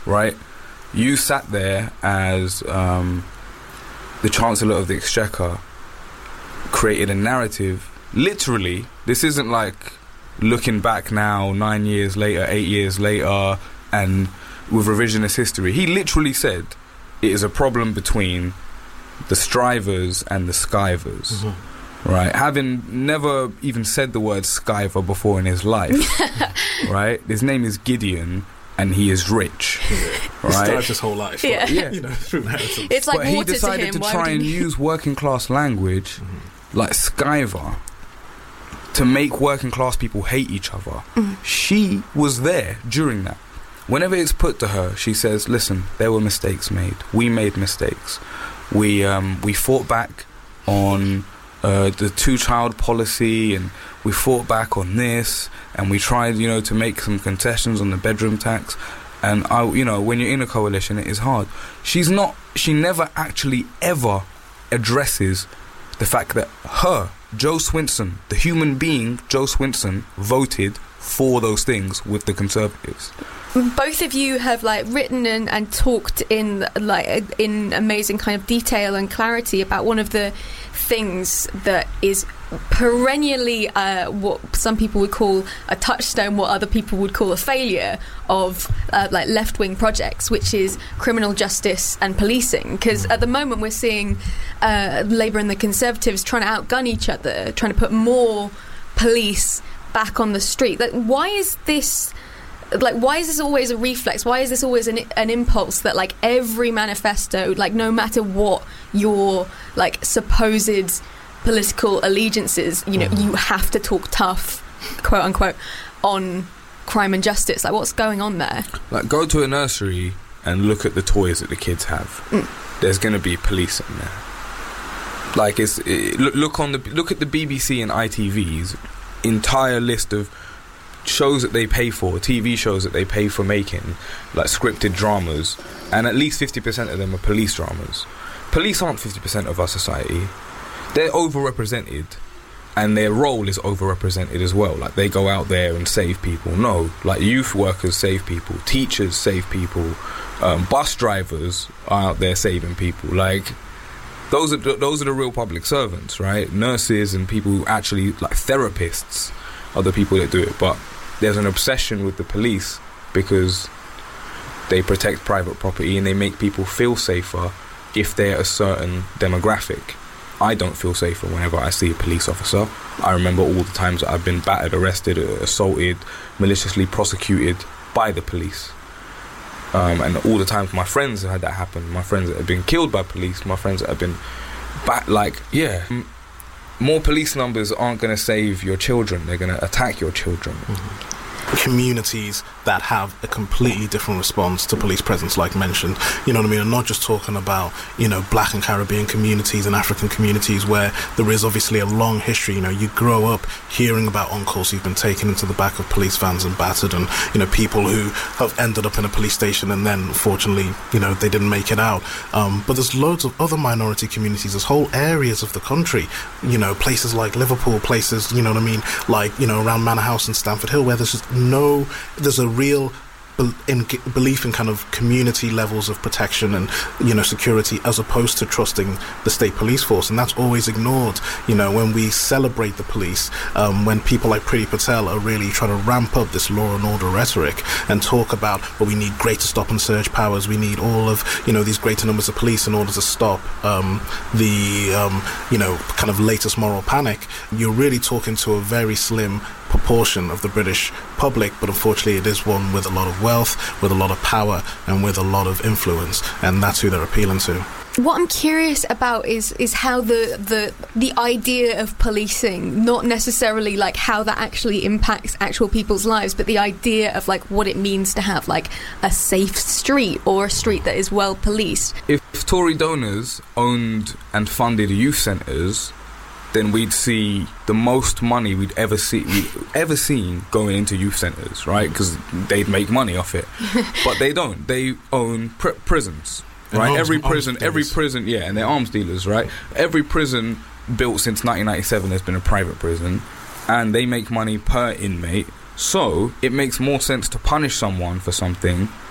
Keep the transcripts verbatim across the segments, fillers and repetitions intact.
right? You sat there as um, the Chancellor of the Exchequer, created a narrative. Literally, this isn't like looking back now, nine years later, eight years later, and with revisionist history. He literally said it is a problem between the strivers and the skivers. Mm-hmm. Right? Having never even said the word skiver before in his life. Right? His name is Gideon, and he is rich. Yeah. Right? He starved his whole life. Yeah. Right? Yeah. You know, through inheritance. It's like but water he decided to, him. to Why try would and he- use working class language, Mm-hmm. like skiver, to make working class people hate each other. Mm. She was there during that. Whenever it's put to her, she says, listen, there were mistakes made. We made mistakes. We um, we fought back on uh, the two-child policy, and we fought back on this, and we tried, you know, to make some concessions on the bedroom tax. And, I, you know, when you're in a coalition, it is hard. She's not, she never actually ever addresses the fact that her, Jo Swinson, the human being, Jo Swinson, voted for those things with the Conservatives. Both of you have like written and, and talked in like in amazing kind of detail and clarity about one of the things that is perennially uh, what some people would call a touchstone, what other people would call a failure of uh, like left-wing projects, which is criminal justice and policing. Because at the moment we're seeing uh, Labour and the Conservatives trying to outgun each other, trying to put more police back on the street. Like, why is this... Like, why is this always a reflex? Why is this always an, an impulse that, like, every manifesto, like, no matter what your, like, supposed political allegiances, you know, mm. you have to talk tough, quote unquote, on crime and justice? Like, what's going on there? Like, go to a nursery and look at the toys that the kids have. Mm. There's going to be police in there. Like, it's it, look, look on the look at the B B C and I T V's entire list of shows that they pay for, T V shows that they pay for making, like scripted dramas, and at least fifty percent of them are police dramas. Police aren't fifty percent of our society. They're overrepresented, and their role is overrepresented as well. Like, they go out there and save people. No, like, youth workers save people, teachers save people, um, bus drivers are out there saving people. Like, those are the, those are the real public servants, right? Nurses and people who actually, like, therapists are the people that do it. But there's an obsession with the police because they protect private property and they make people feel safer if they're a certain demographic. I don't feel safer whenever I see a police officer. I remember all the times that I've been battered, arrested, assaulted, maliciously prosecuted by the police. Um, and all the times my friends have had that happen, my friends that have been killed by police, my friends that have been bat- like, yeah. More police numbers aren't going to save your children. They're going to attack your children. Mm-hmm. Communities that have a completely different response to police presence, like mentioned, you know what I mean? I'm not just talking about, you know, Black and Caribbean communities and African communities where there is obviously a long history. You know, you grow up hearing about uncles who've been taken into the back of police vans and battered, and, you know, people who have ended up in a police station and then, fortunately, you know, they didn't make it out. Um, but there's loads of other minority communities, there's whole areas of the country, you know, places like Liverpool, places, you know what I mean, like, you know, around Manor House and Stamford Hill, where there's just no, there's a real in belief in kind of community levels of protection and, you know, security, as opposed to trusting the state police force. And that's always ignored, you know, when we celebrate the police, um, when people like Priti Patel are really trying to ramp up this law and order rhetoric and talk about, well, we need greater stop and search powers, we need all of, you know, these greater numbers of police in order to stop um, the, um, you know, kind of latest moral panic. You're really talking to a very slim proportion of the British public, but unfortunately it is one with a lot of wealth, with a lot of power, and with a lot of influence, and that's who they're appealing to. What I'm curious about is is how the, the the idea of policing, not necessarily like how that actually impacts actual people's lives, but the idea of like what it means to have like a safe street or a street that is well policed. If Tory donors owned and funded youth centres, then we'd see the most money we'd ever see we'd ever seen going into youth centres, right? Because they'd make money off it, but they don't. They own pr- prisons, right? Arms, every prison, arms every dealers. prison, yeah, and they're arms dealers, right? Every prison built since nineteen ninety-seven has been a private prison, and they make money per inmate. So it makes more sense to punish someone for something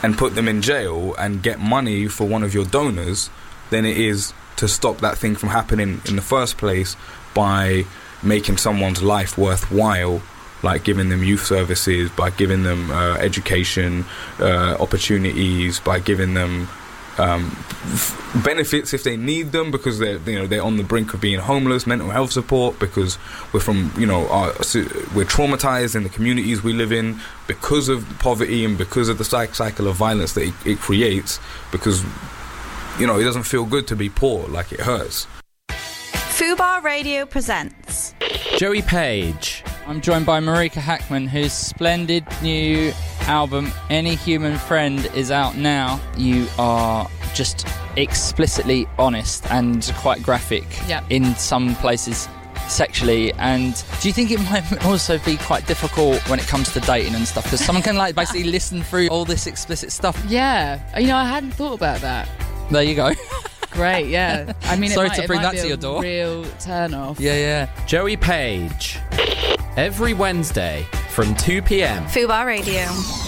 and put them in jail and get money for one of your donors than it is to stop that thing from happening in the first place by making someone's life worthwhile, like giving them youth services, by giving them uh, education uh, opportunities, by giving them um, f- benefits if they need them, because they're you know they're on the brink of being homeless, mental health support, because we're from you know our, we're traumatized in the communities we live in because of poverty and because of the cycle of violence that it, it creates, because you know it doesn't feel good to be poor, like it hurts. Fubar Radio presents Joey Page. I'm joined by Marika Hackman, whose splendid new album Any Human Friend is out now. You are just explicitly honest and quite graphic yep. in some places sexually. And do you think it might also be quite difficult when it comes to dating and stuff, because someone can like basically listen through all this explicit stuff? Yeah, you know, I hadn't thought about that. There you go. Great, yeah. I mean, sorry it might, to bring it might that be to a your door. Real turn off. Yeah, yeah. Joey Page. Every Wednesday from two p.m. Fubar Radio.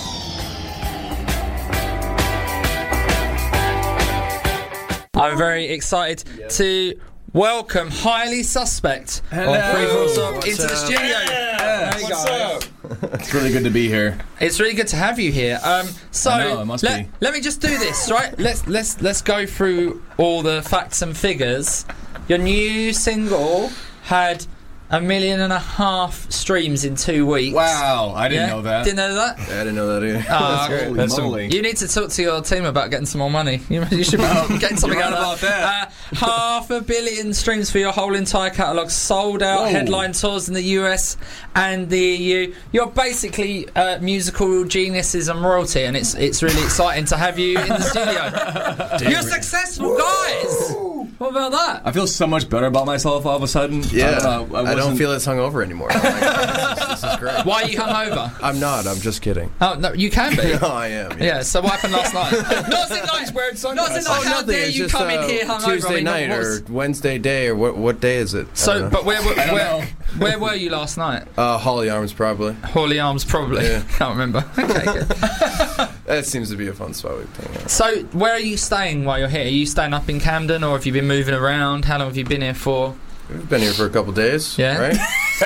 I'm very excited yep. to welcome Highly Suspect Hello. on Free Falls Up into up? the studio. Yeah. There you What's go. up? It's really good to be here. It's really good to have you here. Um, so I know, it must let, be. let me just do this, right? let's let's let's go through all the facts and figures. Your new single had a million and a half streams in two weeks. Wow, I didn't yeah? know that. Didn't know that? I didn't know that either. Oh, That's okay. That's moly. You need to talk to your team about getting some more money. You, you should be getting something You're out right of that. about Uh, half a billion streams for your whole entire catalogue, sold out Whoa. headline tours in the U S and the E U. You're basically uh, musical geniuses and royalty, and it's it's really exciting to have you in the studio. You're successful, guys. What about that? I feel so much better about myself all of a sudden. Yeah, I don't, know, I I don't wasn't- feel as hungover anymore. I'm like, this, is, this is great. Why are you hungover? I'm not. I'm just kidding. Oh no, you can be. No, I am. Yeah. So what happened last night? Not in like wearing Not in like how nothing. dare It's you just come in uh, here hungover? Tuesday I mean, night what or was- Wednesday day or what? What day is it? I So, don't know. but where were, I don't where, know. where were you last night? uh, Holly Arms probably. Hawley Arms, probably. Yeah. Can't remember. Okay, good. That seems to be a fun spot we can hang out. So, where are you staying while you're here? Are you staying up in Camden, or have you been moving around? How long have you been here for? We've been here for a couple days. Yeah. Right.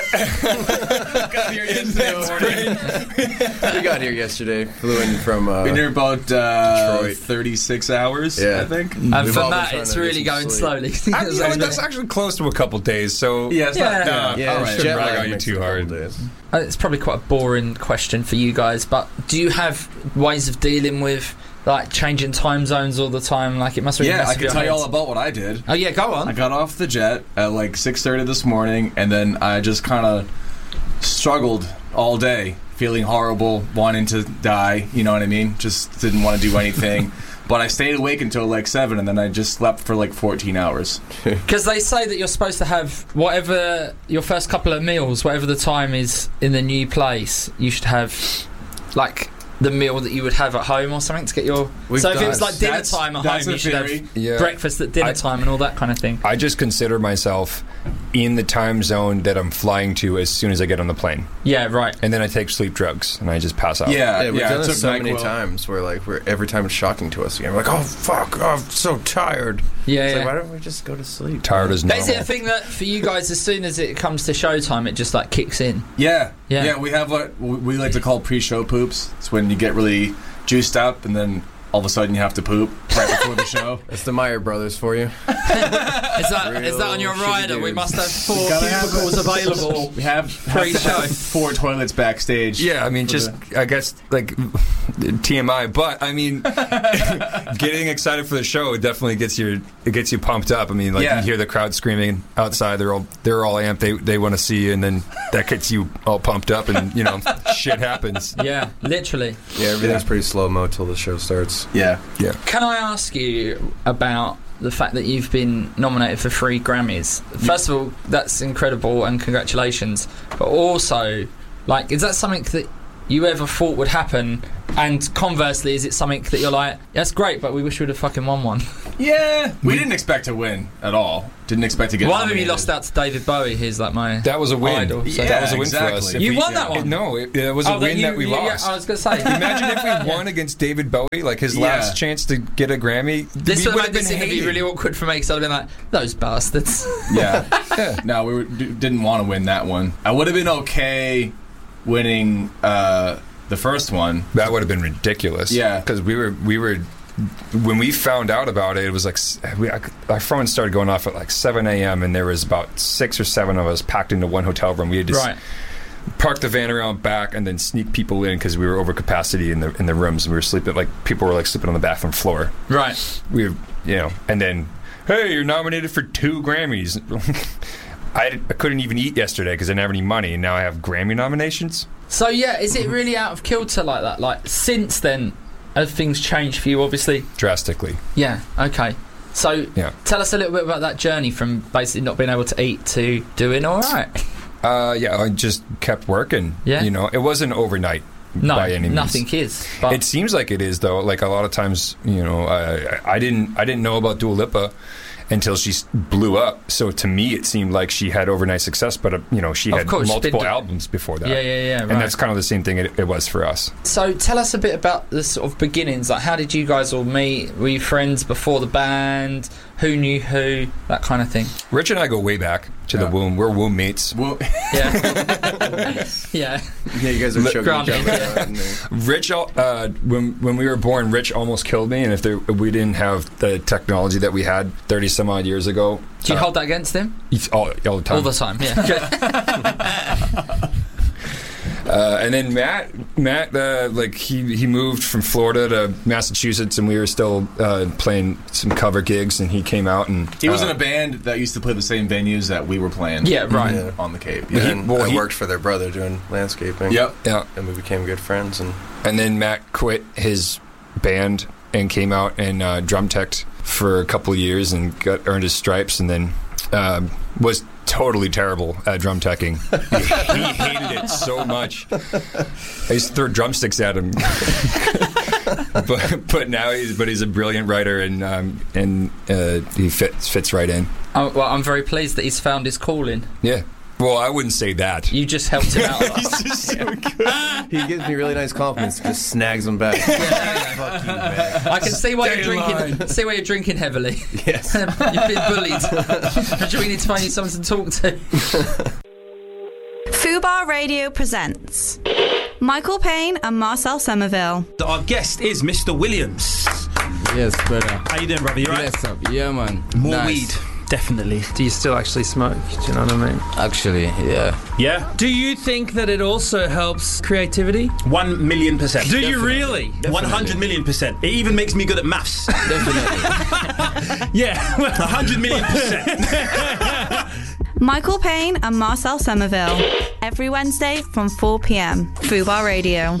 got here yesterday morning. We got here yesterday. Flew in from. Uh, Been here about uh, Detroit. thirty-six hours, Yeah. I think. And We've for all been that, trying it's to get really some going sleep. slowly. I mean, I mean, that's actually close to a couple days, so Yeah, it's Yeah. not bad. yeah, all right. jet Shouldn't lag rag on you makes too it a couple hard. days. Uh, it's probably quite a boring question for you guys, but do you have ways of dealing with like changing time zones all the time? Like it must really Yeah, mess I with can your tell you heads. all about what I did. Oh yeah, go I on. got off the jet at like six thirty this morning, and then I just kind of struggled all day, feeling horrible, wanting to die, you know what I mean? Just didn't want to do anything. But I stayed awake until like seven, and then I just slept for like fourteen hours. Because they say that you're supposed to have whatever your first couple of meals, whatever the time is in the new place, you should have like the meal that you would have at home or something to get your. We've so if it done- was like dinner That's- time at that's home, a you should theory. have Yeah. breakfast at dinner I- time and all that kind of thing. I just consider myself in the time zone that I'm flying to as soon as I get on the plane, Yeah, right. and then I take sleep drugs and I just pass out. Yeah, Yeah, we've yeah. done I this took so many NyQuil. times where like we're every time it's shocking to us again. We're like, oh fuck, oh, I'm so tired. Yeah, It's yeah. like, why don't we just go to sleep? Tired as But normal. is it a thing that for you guys, as soon as it comes to showtime, it just like kicks in? Yeah, Yeah. yeah, We have what we like to call pre-show poops. It's when you get really juiced up, and then all of a sudden you have to poop right before the show. It's the Meyer brothers for you. Is that is that on your Real shitty rider? We dudes. must have four Gotta have cubicles available. We have, have to Pre-show. have four toilets backstage. Yeah, I mean, For just I guess like T M I, but I mean, getting excited for the show definitely gets you it gets you pumped up. I mean, like Yeah. you hear the crowd screaming outside; they're all they're all amped. They they want to see you, and then that gets you all pumped up, and you know, shit happens. Yeah, literally. Yeah, everything's Yeah. pretty slow mo till the show starts. yeah. Yeah. Can I ask you about the fact that you've been nominated for three Grammys? First of all, that's incredible and congratulations. But also, like, is that something that you ever thought would happen And conversely, is it something that you're like, that's great, but we wish we'd have fucking won one? Yeah, we, we didn't expect to win at all. Didn't expect to get. One of them you lost out to David Bowie. He's like my that was a win. Idol, so. Yeah, that was a win exactly. for us. If you we, won yeah. that one? It, no, it, it was oh, a win you, that we you, lost. Yeah, I was going to say. Imagine if we yeah. won against David Bowie, like his yeah. last chance to get a Grammy. This would would have have been been really awkward for me because I'd have been like, those bastards. Yeah. yeah. No, we were, d- didn't want to win that one. I would have been okay winning uh, the first one. That would have been ridiculous. Yeah, because we were we were when we found out about it, it was like we, our phone started going off at like seven a.m. and there was about six or seven of us packed into one hotel room. We had to right. s- park the van around back and then sneak people in because we were over capacity in the in the rooms and we were sleeping like people were like sleeping on the bathroom floor. Right. We were, you know, and then hey, you're nominated for two Grammys. I, I couldn't even eat yesterday because I didn't have any money, and now I have Grammy nominations. So yeah, is it really out of kilter like that? Like since then, have things changed for you? Obviously, drastically. Yeah. Okay. So yeah. tell us a little bit about that journey from basically not being able to eat to doing all right. Uh, yeah, I just kept working. Yeah. You know, it wasn't overnight. No, by any means. nothing is. But it seems like it is though. Like a lot of times, you know, I, I didn't I didn't know about Dua Lipa until she blew up. So to me, it seemed like she had overnight success, but uh, you know, she of had course, multiple been, albums before that. Yeah, yeah, yeah. Right. And that's kind of the same thing it, it was for us. So tell us a bit about the sort of beginnings. Like, how did you guys all meet? Were you friends before the band? Who knew who? That kind of thing. Rich and I go way back to yeah. the womb. We're womb mates. Well, yeah. yeah. Yeah, you guys are choking each other out. Rich, uh, when when we were born, Rich almost killed me, and if, there, if we didn't have the technology that we had thirty some odd years ago, do you uh, hold that against him? All, all the time. All the time. Yeah. Uh, and then Matt, Matt, uh, like he, he moved from Florida to Massachusetts, and we were still uh, playing some cover gigs. And he came out and he was uh, in a band that used to play the same venues that we were playing. Yeah, right. Yeah. On the Cape. Yeah. Yeah. And well, I he, worked for their brother doing landscaping. Yep. Yeah. And we became good friends. And and then Matt quit his band and came out and uh, drum teched for a couple of years and got earned his stripes, and then um, was totally terrible at drum teching. He, he hated it so much. I used to throw drumsticks at him. but but now he's but he's a brilliant writer, and um, and uh, he fits fits right in. Oh, well, I'm very pleased that he's found his calling. Yeah. Well, I wouldn't say that. You just helped him out. He's just so good. He gives me really nice compliments, just snags them back. Yeah. Fuck you, man. I can see why Stay you're in drinking. line. See why you're drinking heavily. Yes. You've been bullied. But we need to find you someone to talk to. Fubar Radio presents Michael Payne and Marcel Somerville. Our guest is Mister Williams. Yes, brother. How you doing, brother? You right? Yes, up. Yeah, man. More Nice. weed. Definitely. Do you still actually smoke? Do you know what I mean? Actually, yeah. Yeah? Do you think that it also helps creativity? One million percent. Do you Definitely. really? Definitely. One hundred million percent. It even makes me good at maths. Definitely. Yeah, a hundred million percent. Michael Payne and Marcel Somerville. Every Wednesday from four p.m. Fubar Radio.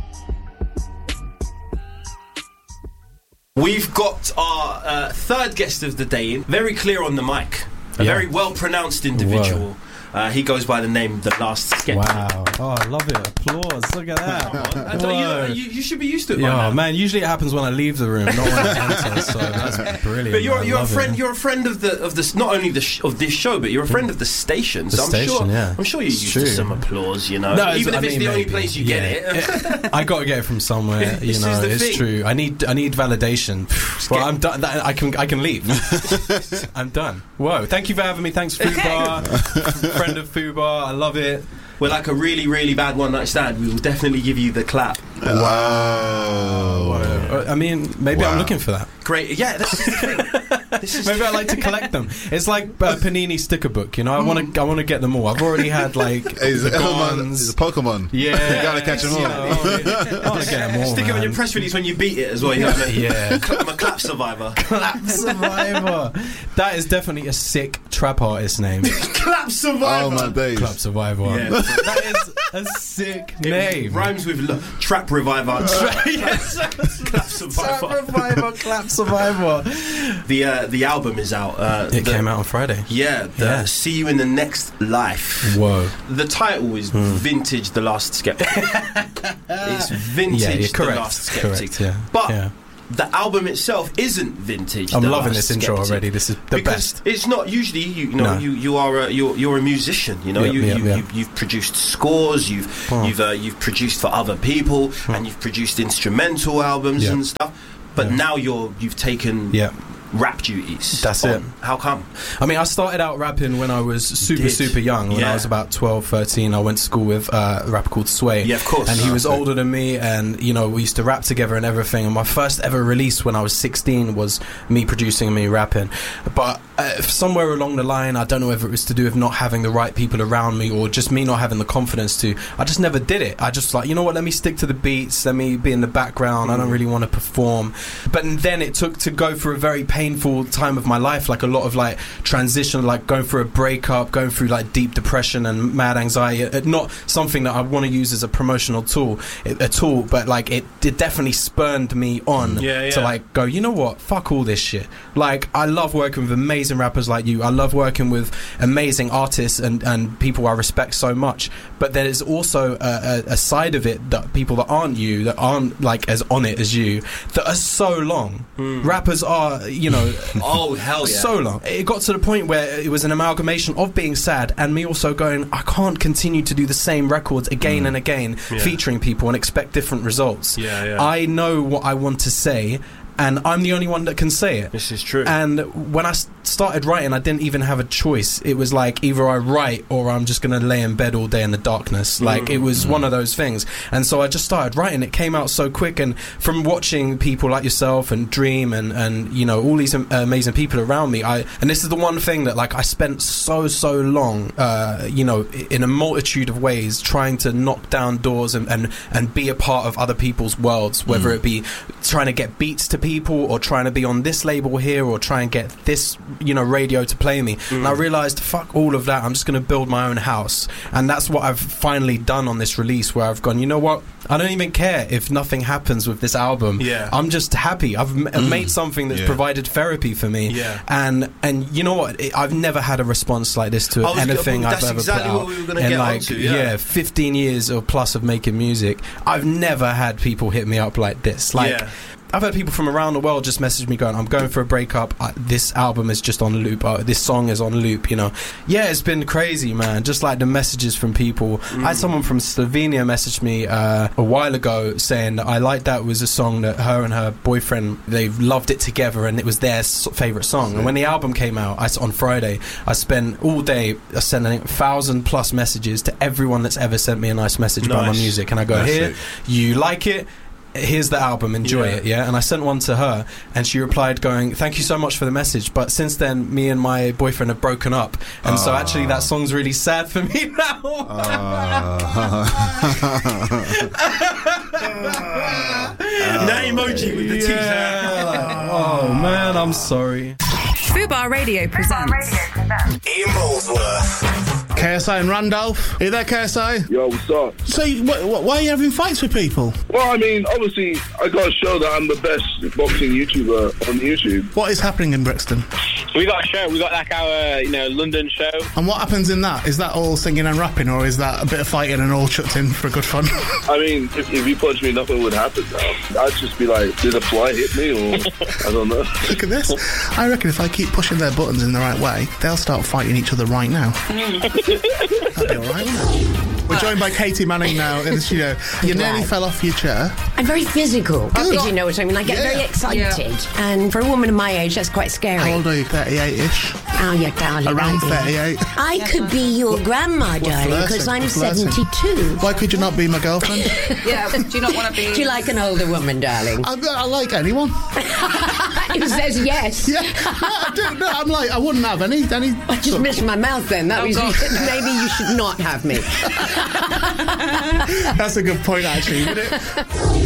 We've got our uh, third guest of the day in. Very clear on the mic. A Yeah. very well-pronounced individual. Uh, he goes by the name The Last Skeptic. Wow. Oh, I love it. Applause. Look at that. I don't- Whoa. you, you, you should be used to it by Yeah, now. man. Usually it happens when I leave the room, not when I enter. So that's brilliant. But you're man. I you're a love friend. it. You're a friend of the of this not only the sh- of this show, but you're a friend of the station. The so I'm station, sure. yeah. I'm sure you're It's used to true. some applause. You know, No, even if I it's mean, the only maybe. place you Yeah. get it. I got to get it from somewhere. You This know, is the it's thing. true. I need I need validation. Well, I'm done. That, I can I can leave. I'm done. Whoa! Thank you for having me. Thanks, Fubar. Friend of Fubar. I love it. We're like a really, really bad one night stand. We will definitely give you the clap. Wow. Whoa. I mean, maybe Wow. I'm looking for that. Great. Yeah, that's the thing. This is Maybe I like to collect them. It's like a Panini sticker book, you know. I want to, I want to get them all. I've already had like He's the a Pokemon- Gons. he's a Pokemon. Yeah, You gotta catch 'em all. You know, I want to get them all. Stick it on your man. press release when you beat it as well. You know what I mean? Yeah. I'm a clap survivor. Clap Survivor. That is definitely a sick trap artist name. Clap survivor. Oh my days. Clap Survivor. Yeah. That is A sick name. Rhymes with lo- Trap Reviver. Tra- yes. Clap Survivor. Trap Reviver, Clap Survivor. The uh, the album is out. Uh, it the, came out on Friday. Yeah, the Yeah. See You in the Next Life. Whoa. The title is Mm. Vintage The Last Skeptic. It's Vintage Yeah, you're The correct. Last Skeptic. Correct, yeah. But Yeah. the album itself isn't vintage. I'm The loving Last this intro Skeptic. already. This is the Because best. it's not usually you. You know, No. you, you are a, you're you're a musician. You know, Yep, you, yep, you, yep. you you've produced scores. You've Oh. you've uh, you've produced for other people, and you've produced instrumental albums Yeah. and stuff. But Yeah. now you're you've taken Yeah. rap duties. That's on. it. How come? I mean, I started out rapping when I was super, did. super young. When Yeah. I was about twelve, thirteen, I went to school with uh, a rapper called Sway. Yeah, of course. And he Oh, was okay. older than me, and, you know, we used to rap together and everything. And my first ever release when I was sixteen was me producing and me rapping. But uh, somewhere along the line, I don't know whether it was to do with not having the right people around me or just me not having the confidence to, I just never did it. I just like, you know what, let me stick to the beats, let me be in the background. I don't really want to perform. But then it took to go through a very painful time of my life, like a lot of like transition, like going through a breakup, going through like deep depression and mad anxiety. Uh, not something that I want to use as a promotional tool uh, at all, but like it, it definitely spurned me on Yeah, to yeah. like go, you know what, fuck all this shit. Like, I love working with amazing rappers like you. I love working with amazing artists and, and people I respect so much. But there is also a, a, a side of it that people that aren't you, that aren't like as on it as you, that are so long. Rappers are, you know, Oh hell yeah! so long. It got to the point where it was an amalgamation of being sad and me also going, I can't continue to do the same records again and again, Yeah. featuring people and expect different results. Yeah, yeah. I know what I want to say, and I'm the only one that can say it. This is true. And when I s- started writing, I didn't even have a choice. It was like either I write or I'm just going to lay in bed all day in the darkness. Like, Mm. it was one of those things. And so I just started writing. It came out so quick. And from watching people like yourself and Dream and, and you know, all these am- amazing people around me, I and this is the one thing that, like, I spent so, so long, uh, you know, i- in a multitude of ways trying to knock down doors and, and, and be a part of other people's worlds, whether Mm. it be trying to get beats to people or trying to be on this label here or try and get this, you know, radio to play me. Mm. And I realised, fuck all of that, I'm just going to build my own house. And that's what I've finally done on this release, where I've gone, you know what, I don't even care if nothing happens with this album. Yeah. I'm just happy. I've m- made something that's Yeah. provided therapy for me. Yeah. And and you know what, It- I've never had a response like this to I was- anything that's I've ever exactly put what out. we were gonna in get like, onto, yeah. fifteen years or plus of making music, I've never had people hit me up like this. Like, Yeah. I've had people from around the world just message me going, I'm going for a breakup, I, this album is just on loop, uh, this song is on loop, you know. Yeah, it's been crazy, man. Just like the messages from people. I had someone from Slovenia message me uh, a while ago saying that I Like That was a song that her and her boyfriend, they loved it together and it was their s- favourite song. And when the album came out I, s- on Friday, I spent all day sending a thousand plus messages to everyone that's ever sent me a nice message about my Nice. music. And I go, That's here, it. you like it? Here's the album, enjoy Yeah. it, yeah? And I sent one to her, and she replied going, thank you so much for the message, but since then, me and my boyfriend have broken up, and so actually that song's really sad for me now. That emoji with the Yeah. Oh, man, I'm sorry. Fubar Radio presents Ian Molesworth. K S I and Randolph. Are you there, K S I? Yo, what's up? So, you, wh- wh- why are you having fights with people? Well, I mean, obviously, I got to show that I'm the best boxing YouTuber on YouTube. What is happening in Brixton? We got a show. We got like our, you know, London show. And what happens in that? Is that all singing and rapping, or is that a bit of fighting and all chucked in for good fun? I mean, if, if you punch me, nothing would happen now. I'd just be like, did a fly hit me, or I don't know. Look at this. I reckon if I keep pushing their buttons in the right way, they'll start fighting each other right now. That'd be all right, wouldn't it? We're joined by Katie Manning now in the studio. You nearly fell off your chair. I'm very physical, Good. if you know what I mean. I get Yeah. very excited. And for a woman of my age, that's quite scary. How old are you? thirty-eight-ish? Oh, yeah, darling. Around right thirty-eight. I could be your grandma, We're darling, flirting, because I'm we're flirting. seventy-two. Why could you not be my girlfriend? Yeah, do you not want to be... Do you like an older woman, darling? I, I like anyone. He says yes. Yeah, no, I do. No, I'm like, I wouldn't have any. any I just missed my mouth then. That Oh, was God. maybe you should not have me. That's a good point, actually, isn't it?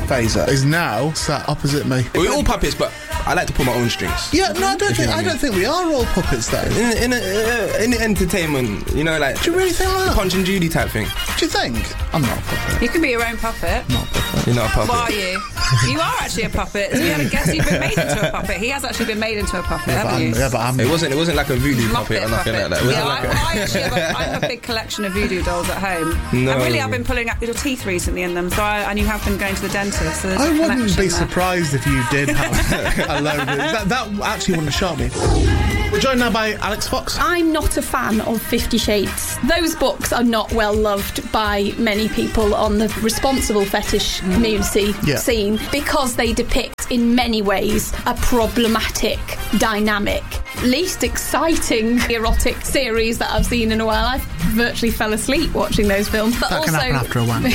Phaser is now sat opposite me. We're all puppets, but I like to pull my own strings. Yeah, no, I don't If you think know what I I mean. don't think we are all puppets though. In in, uh, in the entertainment, you know, like Do you really think that? Punch and Judy type thing. Do you think? I'm not a puppet. You can be your own puppet. You're not a puppet. What are you? You are actually a puppet. We had a guess you've been made into a puppet. He has actually been made into a puppet, Yeah, but haven't I'm, you? yeah, but I'm. It wasn't. It wasn't like a voodoo Muppet puppet or nothing like that. It wasn't Yeah, like I, a, I actually have a, I have a big collection of voodoo dolls at home. No. And really, I've been pulling out your teeth recently in them, so I, and you have been going to the dentist. So there's I a wouldn't connection be there. surprised if you did have a load of that. That actually wouldn't shock me. We're joined now by Alex Fox. I'm not a fan of Fifty Shades. Those books are not well loved by many people on the responsible fetish community Yeah. scene because they depict in many ways a problematic dynamic. Least exciting erotic series that I've seen in a while. I virtually fell asleep watching those films. But That also, can happen after a wank.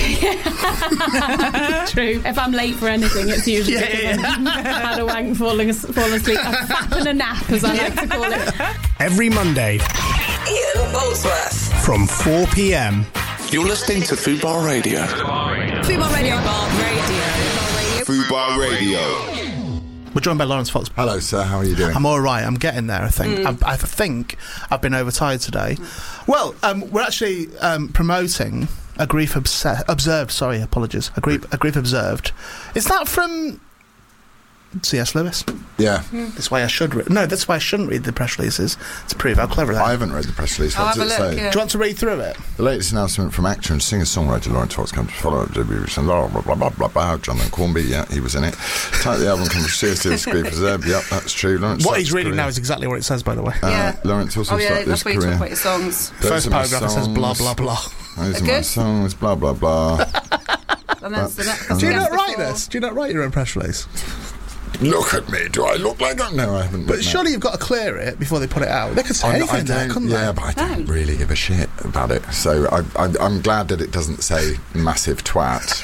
True. If I'm late for anything, it's usually Yeah, because yeah, I've had a wank, falling, as- fallen asleep, a fap and a nap, as I like to call it. Every Monday Ian Boldsworth. from four p.m. You're listening to Fubar Radio. Fubar Radio. Fubar Radio. We're joined by Lawrence Fox. Hello, sir. How are you doing? I'm all right. I'm getting there. I think. Mm. I, I think I've been overtired today. Well, um, we're actually um, promoting a grief obse- observed. Sorry, apologies. A grief, a grief observed. Is that from C S Lewis? Yeah. That's why I should. Re- no, that's why I shouldn't read the press releases to prove how clever that. I haven't read the press release. I'll What have does a it look, say? yeah. Do you want to read through it? The latest announcement from actor and singer-songwriter Lawrence Fox comes to follow up debut. Blah, blah, blah, blah, blah, blah. Jonathan Cornby, yeah, he was in it. Title of the album comes from C S Grief Reserve. Yep, that's true. Lawrence What Fox he's reading career. now is exactly what it says, by the way. Uh, Yeah. Lawrence also Oh yeah, started his that's where you career. talk about your songs. Those First are my paragraph it says blah songs. blah blah. Those are Good. my songs, blah, blah, blah. And that's the next. Do you that's not write before. this? Do you not write your own press release? Look at me. Do I look like that? No, I haven't. But written surely that. you've got to clear it before they put it out. They could say I'm- anything I there, don't- couldn't yeah, they? but I don't No. really give a shit about it. So I, I, I'm glad that it doesn't say massive twat.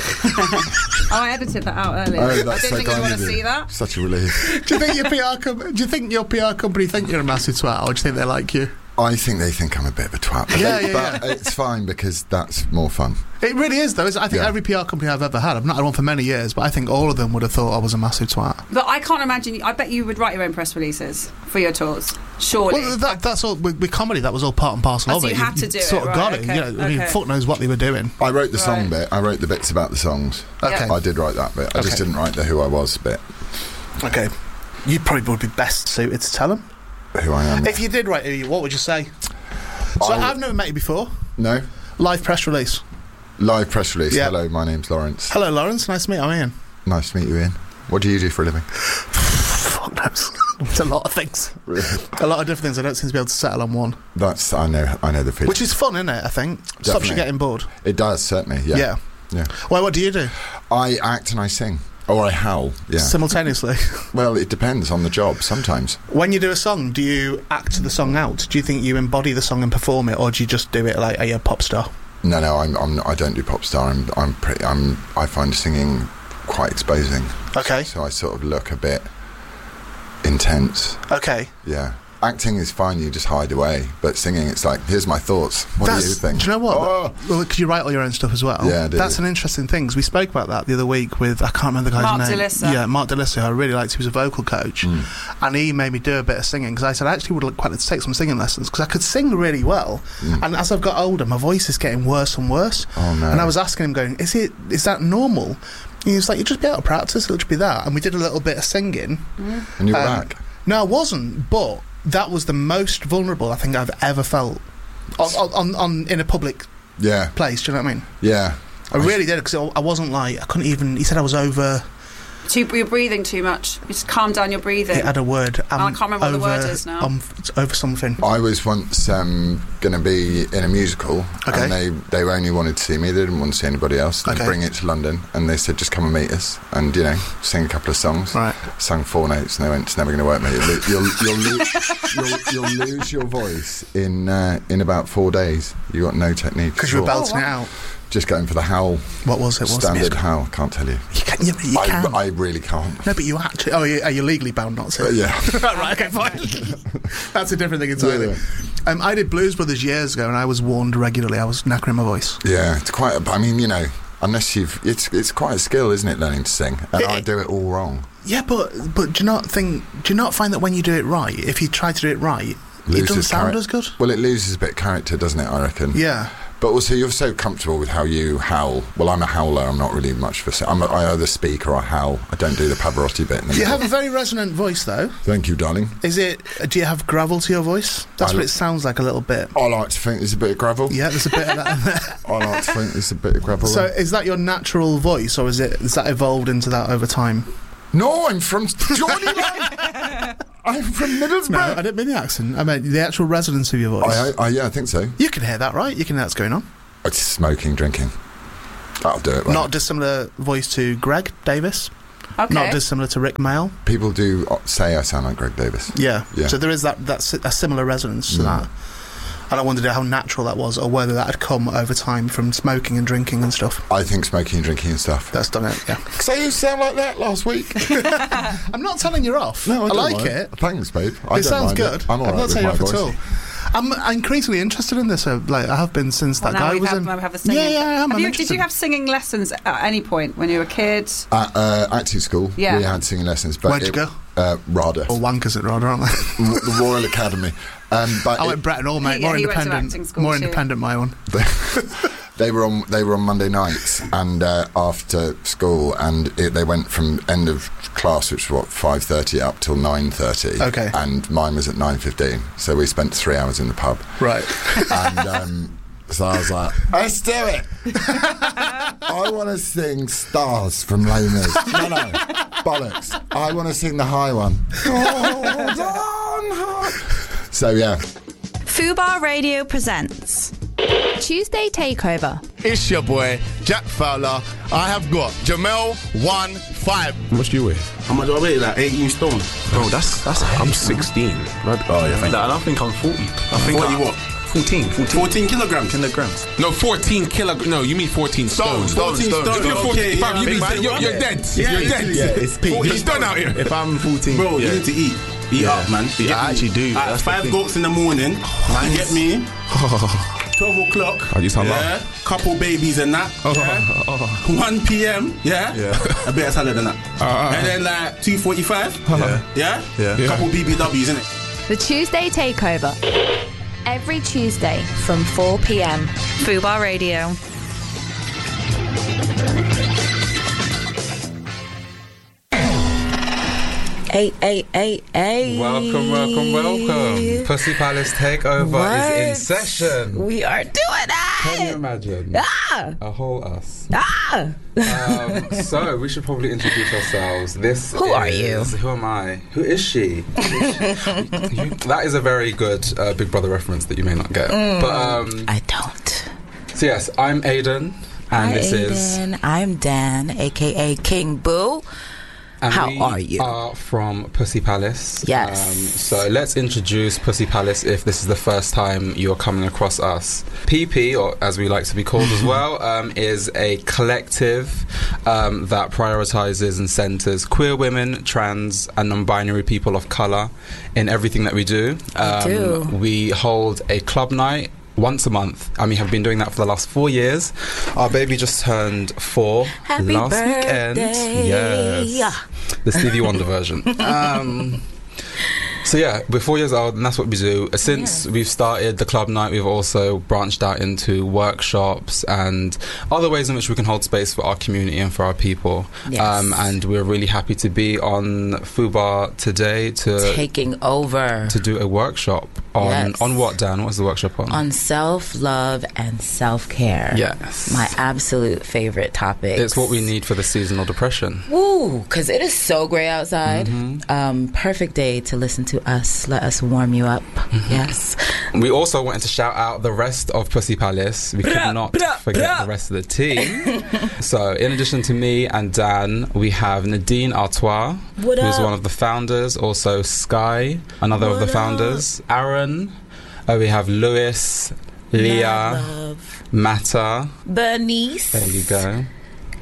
Oh, I edited that out earlier. Oh, I that's didn't so think you'd kind want of to you. see that. Such a relief. Do you think your P R com- Do you think your P R company think you're a massive twat, or do you think they like you? I think they think I'm a bit of a twat. But, Yeah, they- yeah, but it's fine because that's more fun. It really is, though. Isn't it? I think Yeah. every P R company I've ever had, I've not had one for many years, but I think all of them would have thought I was a massive twat. But I can't imagine. I bet you would write your own press releases for your tours. Surely. Well, that, that's all with, with comedy. That was all part and parcel Oh, of so it. you had to do sort it, of got right, it. okay, You know, I mean, okay. fuck knows what they were doing. I wrote the song Right. bit. I wrote the bits about the songs. Okay. I did write that bit. I just Okay. didn't write the who I was bit. Okay, you probably would be best suited to tell them. Who I am. If you did write who you, what would you say? So I- I've never met you before. No. Live press release. Live press release. Yeah. Hello, my name's Lawrence. Hello, Lawrence. Nice to meet you. I'm Ian. Nice to meet you, Ian. What do you do for a living? Fuck knows. It's a lot of things. A lot of different things. I don't seem to be able to settle on one. That's I know. I know the feeling. Which is fun, isn't it? I think stops you Definitely. getting bored. It does certainly. Yeah. Yeah. Yeah. Well, what do you do? I act and I sing, or I howl. Yeah. Simultaneously. Well, it depends on the job. Sometimes. When you do a song, do you act the song out? Do you think you embody the song and perform it, or do you just do it like a uh, pop star? No, no. I'm. I'm. I don't do pop star. I'm. I'm pretty. I'm. I find singing quite exposing. Okay. So I sort of look a bit intense. Okay. Yeah. Acting is fine, you just hide away. But singing, it's like, here's my thoughts. What That's, do you think? Do you know what? Oh. Well, could you write all your own stuff as well? Yeah, I do. That's an interesting thing, 'cause we spoke about that the other week with, I can't remember the guy's Mark name. DeLissa. Yeah, Mark DeLissa, who I really liked. He was a vocal coach. Mm. And he made me do a bit of singing, because I said, I actually would quite like to take some singing lessons, because I could sing really well. Mm. And as I've got older, my voice is getting worse and worse. Oh, no. And I was asking him, going, is it is that normal? And he was like, you just be out of practice, it'll just be that. And we did a little bit of singing. Mm. And you were Um, back? No, I wasn't, but that was the most vulnerable I think I've ever felt on, on, on, on in a public Yeah. place. Do you know what I mean? Yeah. I really did, because I wasn't like I couldn't even. He said I was over. Too, you're breathing too much. You just calm down your breathing. It had a word. Oh, I um, can't remember what the over, word is now. Um, it's over something. I was once um, going to be in a musical, Okay. and they, they only wanted to see me. They didn't want to see anybody else. They Okay. bring it to London, and they said, just come and meet us, and you know, sing a couple of songs. Right. Sung four notes, and they went, it's never going to work, mate. You'll, lo- you'll, you'll, lo- you'll, you'll lose your voice in uh, in about four days. You got no technique. Because you were at all. belting it out. Just going for the howl. What was it? What was the Standard musical? howl. Can't tell you. You can. You, you I, can. I really can't. No, but you actually. Oh, you, are you legally bound not to? Uh, yeah. Right. Okay. Fine. That's a different thing entirely. Yeah. Um, I did Blues Brothers years ago, and I was warned regularly I was knackering my voice. Yeah, it's quite. A, I mean, you know, unless you've, it's it's quite a skill, isn't it, learning to sing? And It- I do it all wrong. Yeah, but but do you not think? Do you not find that when you do it right, if you try to do it right, it doesn't sound charac- as good? Well, it loses a bit of character, doesn't it? I reckon. Yeah. But also, you're so comfortable with how you howl. Well, I'm a howler. I'm not really much for. I'm a, I either speak or I howl. I don't do the Pavarotti bit. In the You middle. have a very resonant voice, though. Thank you, darling. Is it? Do you have gravel to your voice? That's I what li- it sounds like a little bit. I like to think there's a bit of gravel. Yeah, there's a bit of that in there. I like to think there's a bit of gravel. So, is that your natural voice, or is it? Is that evolved into that over time? No, I'm from Geordieland. I'm from Middlesbrough. No, I didn't mean the accent. I meant the actual resonance of your voice. I, I, yeah, I think so. You can hear that, right? You can hear that's going on. It's smoking, drinking. That'll do it. Right? Not dissimilar voice to Greg Davis. Okay. Not dissimilar to Rick Mail. People do uh, say I sound like Greg Davis. Yeah. Yeah. So there is that that's a similar resonance to Mm. that. And I wondered how natural that was, or whether that had come over time from smoking and drinking and stuff. I think smoking and drinking and stuff. That's done it. Yeah. So you sound like that last week. I'm not telling you off. No, I, I don't like mind. it. Thanks, babe. I It don't sounds mind good. It. I'm all I'm right not with saying my off voice. at all. I'm increasingly interested in this. Uh, like I have been since Well, that now guy we was have, in. now we have the singing. Yeah, yeah, I am. Have I'm you, did interested. you have singing lessons at any point when you were a kid? At uh, acting school, Yeah. we had singing lessons. But Where'd you it- go? Uh, RADA. Or wankers at RADA, aren't they? the Royal Academy. Um, but I it- went Bretton Hall, mate. Yeah, More he went to independent. acting school More too. independent, my one. they were on they were on Monday nights and uh, after school, and it, they went from end of class, which was what five thirty, up till nine thirty. Okay. And mine was at nine fifteen, so we spent three hours in the pub. Right. And um, so I was like, let's do it. I want to sing Stars from Les Mis. No, no, bollocks. I want to sing the high one. Hold on. So yeah. Fubar Radio presents Tuesday Takeover. It's your boy, Jack Fowler. I have got Jamel one five. How much do you weigh? How much do I weigh? Like eighteen stone. Bro, that's that's. I'm sixteen. Right? Oh yeah. Thank like, I don't think I'm forty. I think forty I, what? fourteen. fourteen. fourteen kilograms. Kilograms. No, fourteen kilograms. No, you mean fourteen stones. Stones, stones, stones. If you're fourteen, Okay, fam, yeah, you big mean man, you're, you're yeah. dead. Yeah, you're it's, dead. yeah, it's peak. He's done out here. If I'm fourteen, bro, Yeah. you need to eat. Eat Yeah. up, man. You Yeah, get I me? actually do. At That's the five thing. goats in the morning. You get me? Twelve o'clock. Oh, you sound yeah. Couple babies and that. Yeah. One p.m. Yeah. Yeah. A bit of salad and that. Uh, and then like two forty-five. Yeah. Yeah. Yeah. Yeah. Couple B B Ws in it. The Tuesday Takeover. Every Tuesday from four p.m. Fubar Radio. Hey, hey, hey, hey. Welcome, welcome, welcome. Pussy Palace Takeover What? is in session. We are doing it! Can you imagine? Ah! A whole us. Ah! Um, so, we should probably introduce ourselves. This Who is, are you? Who am I? Who is she? Who is she? You- that is a very good uh, Big Brother reference that you may not get. Mm, but um, I don't. So, yes, I'm Aiden, and Hi, this is. Aiden. I'm Dan, aka King Boo. And How we are you? are from Pussy Palace. Yes. Um, so let's introduce Pussy Palace if this is the first time you're coming across us. P P, or as we like to be called as well, um, is a collective um, that prioritises and centres queer women, trans and non-binary people of colour in everything that we do. Um, do. We hold a club night once a month, and we have been doing that for the last four years. Our baby just turned four Happy last birthday. weekend. Yes, the Stevie Wonder version. Um, so yeah, we're four years old, and that's what we do. Uh, Since Yeah. we've started the club night, we've also branched out into workshops and other ways in which we can hold space for our community and for our people. Yes. Um, and we're really happy to be on Fubar today to Taking over to do a workshop on Yes. on what, Dan? What's the workshop on? on self-love and self-care. Yes. My absolute favorite topic. It's what we need for the seasonal depression. Woo, because it is so great outside. Mhm. Um, perfect day to listen to us. Let us warm you up. Mm-hmm. Yes. We also wanted to shout out the rest of Pussy Palace. We could Bruh, not bruh, forget bruh. the rest of the team. So, in addition to me and Dan, we have Nadine Artois, What who's up? one of the founders. Also, Sky, another of What the up? founders. Aaron. Uh, we have Lewis, Leah, Love. Matta. Bernice. There you go.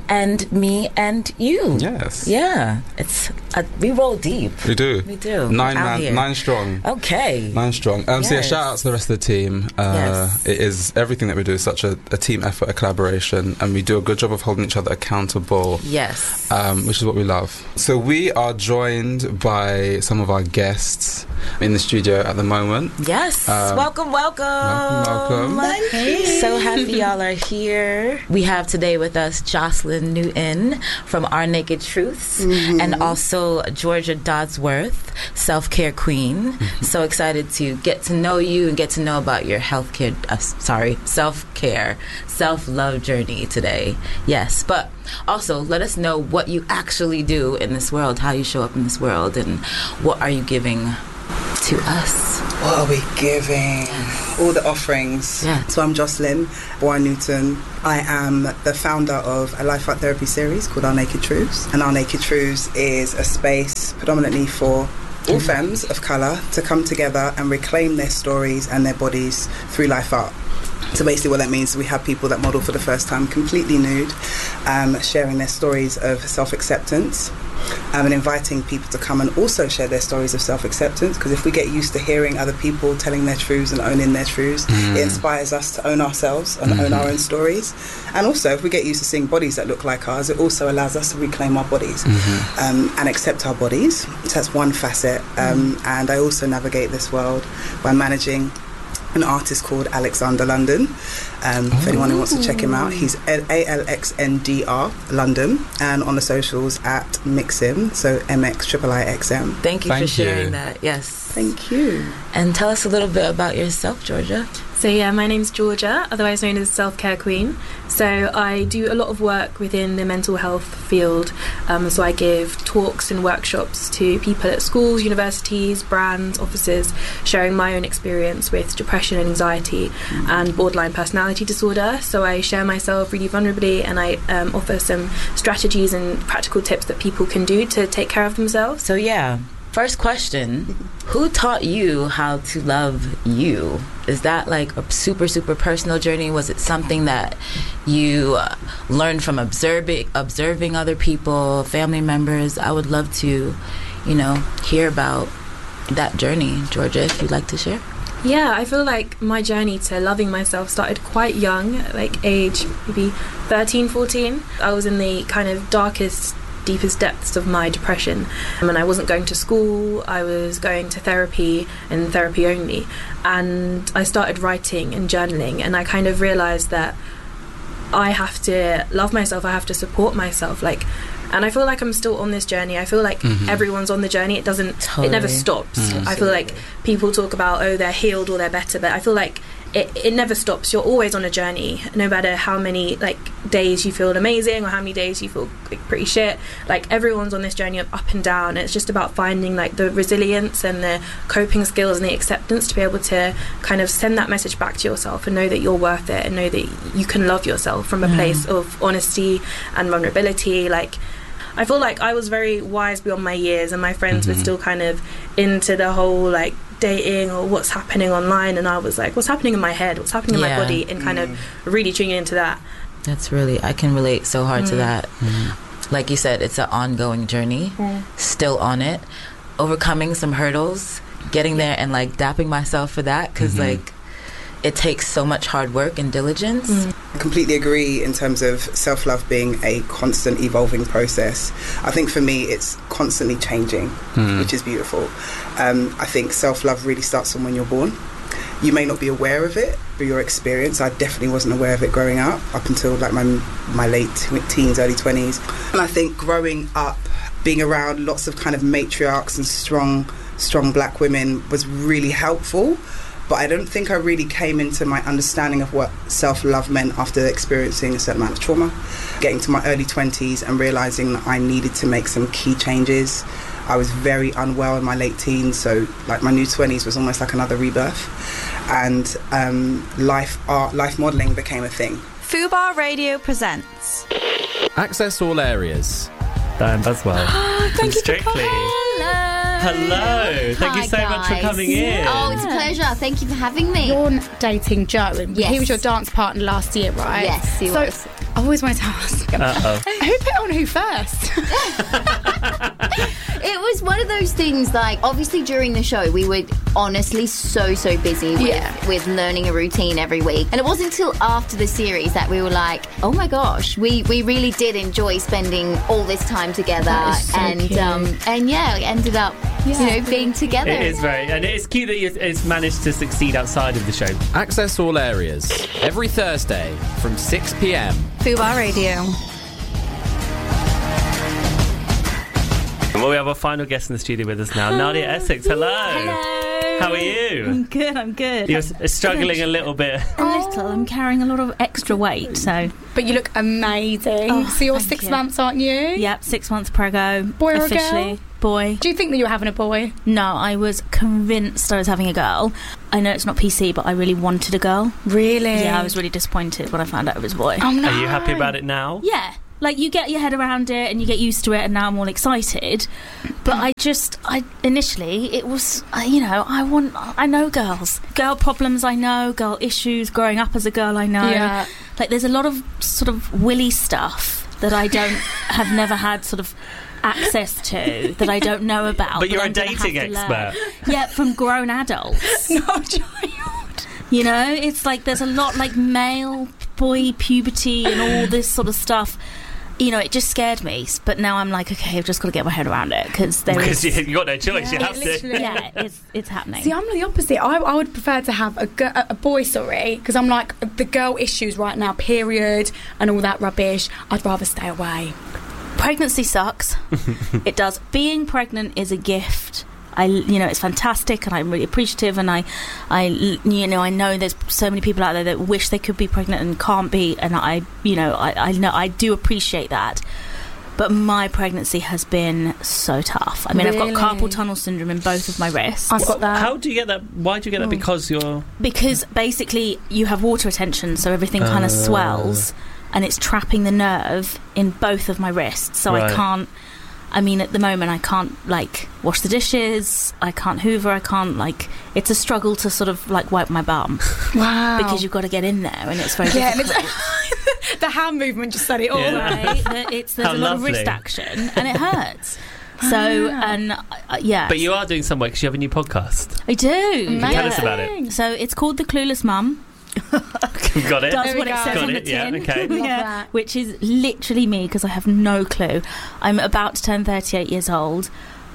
And me and you. Yes. Yeah. It's uh, we roll deep. We do. We do. Nine Out man, here. nine strong. Okay. Nine strong. Um, So yeah, Yes. shout out to the rest of the team. Uh, Yes. It is everything that we do is such a, a team effort, a collaboration, and we do a good job of holding each other accountable. Yes. Um, which is what we love. So we are joined by some of our guests in the studio at the moment. Yes. Um, welcome, welcome. Welcome, welcome. Hey. So happy y'all are here. We have today with us Jocelyn Newton from Our Naked Truths Mhm. and also Georgia Dodsworth, self-care queen. Mm-hmm. So excited to get to know you and get to know about your healthcare, uh, sorry, self-care, self-love journey today. Yes, but also let us know what you actually do in this world, how you show up in this world, and what are you giving to us? What are we giving? All the offerings. Yeah. So I'm Jocelyn Boy Newton. I am the founder of a life art therapy series called Our Naked Truths. And Our Naked Truths is a space predominantly for all femmes of colour to come together and reclaim their stories and their bodies through life art. So basically what that means is we have people that model for the first time completely nude, um, sharing their stories of self-acceptance, um, and inviting people to come and also share their stories of self-acceptance, because if we get used to hearing other people telling their truths and owning their truths, Mm. it inspires us to own ourselves and own Mhm. our own stories. And also if we get used to seeing bodies that look like ours, it also allows us to reclaim our bodies um, and accept our bodies. So that's one facet. Um, and I also navigate this world by managing an artist called Alexander London. Um, if anyone who wants to check him out, he's A L X N D R London, and on the socials at Mixim, so M X I I X M. Thank you for sharing that. Yes. Thank you. And tell us a little bit about yourself, Georgia. So yeah, my name's Georgia, otherwise known as Self Care Queen. So I do a lot of work within the mental health field. Um, so I give talks and workshops to people at schools, universities, brands, offices, sharing my own experience with depression and anxiety and borderline personality disorder. So I share myself really vulnerably, and I um, offer some strategies and practical tips that people can do to take care of themselves. So yeah. First question, who taught you how to love you? Is that like a super, super personal journey? Was it something that you uh, learned from observing, observing other people, family members? I would love to, you know, hear about that journey. Georgia, if you'd like to share. Yeah, I feel like my journey to loving myself started quite young, like age maybe thirteen, fourteen. I was in the kind of darkest, deepest depths of my depression, um, and I wasn't going to school. I was going to therapy and therapy only, and I started writing and journaling, and I kind of realized that I have to love myself, I have to support myself, like, and I feel like I'm still on this journey. I feel like Mhm. everyone's on the journey. It doesn't it never Totally. stops. Mm. I feel like people talk about, oh, they're healed or they're better, but I feel like it, it never stops. You're always on a journey, no matter how many like days you feel amazing or how many days you feel like, pretty shit. Like, everyone's on this journey of up and down, and it's just about finding like the resilience and the coping skills and the acceptance to be able to kind of send that message back to yourself and know that you're worth it, and know that you can love yourself from a Mm. place of honesty and vulnerability. Like, I feel like I was very wise beyond my years, and my friends Mhm. were still kind of into the whole like dating or what's happening online, and I was like, what's happening in my head, what's happening in Yeah. my body, and kind of really tuning into that. That's really, I can relate so hard to Mm. that. Like you said, it's an ongoing journey, Mm. still on it, overcoming some hurdles, getting there, and like dapping myself for that, because Mhm. like it takes so much hard work and diligence. I completely agree in terms of self-love being a constant evolving process. I think for me it's constantly changing, Mm. which is beautiful. Um, I think self-love really starts from when you're born. You may not be aware of it, but your experience, I definitely wasn't aware of it growing up, up until like my, my late teens, early twenties. And I think growing up, being around lots of kind of matriarchs and strong, strong black women was really helpful. But I don't think I really came into my understanding of what self-love meant after experiencing a certain amount of trauma, getting to my early twenties and realising that I needed to make some key changes. I was very unwell in my late teens, so like my new twenties was almost like another rebirth. And um, life art, life modelling became a thing. Fubar Radio presents Access all areas. Diane Buswell. Thank you, Strictly. Hello. Hello. Thank Hi, you so much for guys. coming in. Oh, it's a pleasure. Thank you for having me. You're dating Joe, and Yes. he was your dance partner last year, right? Yes, he so, was. I always wanted to ask, Uh-oh. who put on who first? It was one of those things, like, obviously during the show, we were honestly so, so busy with, Yeah. with learning a routine every week. And it wasn't until after the series that we were like, oh my gosh, we, we really did enjoy spending all this time together. That is so and cute. um and yeah, we ended up, you know, being together. It is very, and it's cute that it's, it's managed to succeed outside of the show. Access all areas every Thursday from six p.m. Fubar Radio. Well, we have our final guest in the studio with us now, Nadia Essex. Hello. Hello. How are you? I'm good, I'm good. You're s- struggling a little bit. A little. I'm carrying a lot of extra weight, so. But you look amazing. Oh, so you're thank six you. months, aren't you? Yep, six months prego. Boy or a officially. girl? Boy. Do you think that you're having a boy? No, I was convinced I was having a girl. I know it's not P C, but I really wanted a girl. Really? Yeah, I was really disappointed when I found out it was a boy. Oh, no. Are you happy about it now? Yeah. Like, you get your head around it and you get used to it, and now I'm all excited. But I just, I initially, it was, uh, you know, I want, I know girls. Girl problems I know, girl issues, growing up as a girl I know. Yeah. Like, there's a lot of sort of willy stuff that I don't, have never had sort of access to, that I don't know about. But you're that a I'm gonna have dating to learn. expert. Yeah, from grown adults. No, child. You know, it's like there's a lot like male, boy, puberty and all this sort of stuff. You know, it just scared me. But now I'm like, okay, I've just got to get my head around it because there Because is... you, you got no choice, you Yeah, have to. literally. Yeah, it's, it's happening. See, I'm the opposite. I, I would prefer to have a, gi- a boy, sorry, because I'm like, the girl issues right now, period, and all that rubbish. I'd rather stay away. Pregnancy sucks. It does. Being pregnant is a gift. I, you know, it's fantastic, and I'm really appreciative. And I, I, you know, I know there's so many people out there that wish they could be pregnant and can't be. And I, you know, I, I know I do appreciate that. But my pregnancy has been so tough. I mean, Really? I've got carpal tunnel syndrome in both of my wrists. I've got that. How do you get that? Why do you get that? Oh. Because you're... Because basically you have water retention, so everything kind Uh. of swells, and it's trapping the nerve in both of my wrists. So Right. I can't. I mean, at the moment, I can't like wash the dishes. I can't hoover. I can't like. It's a struggle to sort of like wipe my bum Wow. because you've got to get in there, and it's very Yeah, and difficult. it's, the hand movement just said it all. Yeah. Right? That It's there's How a lot lovely. of wrist action, and it hurts. So and uh, yeah, But you are doing some work because you have a new podcast. I do. Can you tell us about it? So it's called The Clueless Mum. Got it? Does There what we it go. says Got on it, the yeah, tin. okay. Love Yeah, that. which is literally me because I have no clue. I'm about to turn thirty-eight years old.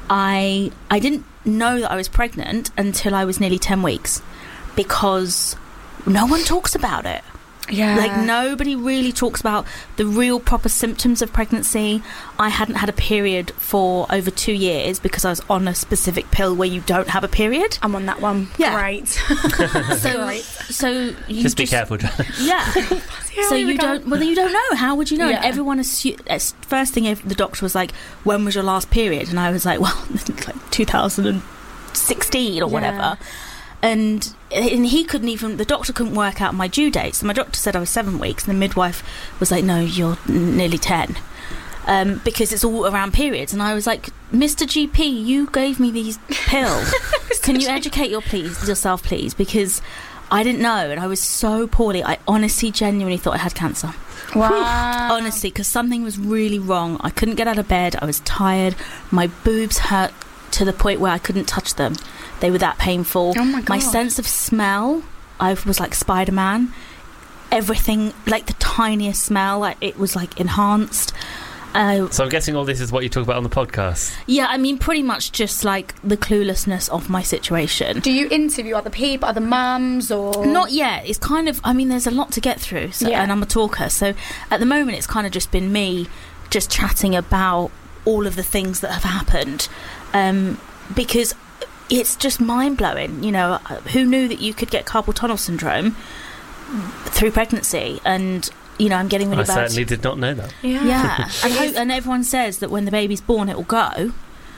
I I didn't know that I was pregnant until I was nearly ten weeks because no one talks about it. Yeah. Like, nobody really talks about the real proper symptoms of pregnancy. I hadn't had a period for over two years because I was on a specific pill where you don't have a period. I'm on that one. Yeah. Great. So, Great. so you Just be careful, John. Yeah. So you don't. Well, you don't know. How would you know? Yeah. And everyone assumed. First thing, if the doctor was like, "When was your last period?" And I was like, "Well, like two thousand sixteen or Yeah. whatever." And and he couldn't even. The doctor couldn't work out my due date. So my doctor said I was seven weeks, and the midwife was like, "No, you're n- nearly ten." Um, because it's all around periods, and I was like, Mister G P, you gave me these pills. Can you educate your please yourself, please? Because I didn't know, and I was so poorly. I honestly, genuinely thought I had cancer. Wow. Honestly, because something was really wrong. I couldn't get out of bed. I was tired. My boobs hurt to the point where I couldn't touch them. They were that painful. Oh my My God. sense of smell, I was like Spider-Man. Everything, like the tiniest smell, like it was like enhanced. Uh, So I'm guessing all this is what you talk about on the podcast. yeah, I mean, pretty much just like the cluelessness of my situation. Do you interview other people, other mums, or Not yet. It's kind of, I mean, there's a lot to get through, so, Yeah. and I'm a talker. So at the moment, it's kind of just been me just chatting about all of the things that have happened. Um, because it's just mind-blowing. You know, who knew that you could get carpal tunnel syndrome through pregnancy? And, you know, I'm getting really I bad... certainly did not know that. Yeah. Yeah, and, ho- and everyone says that when the baby's born, it will go.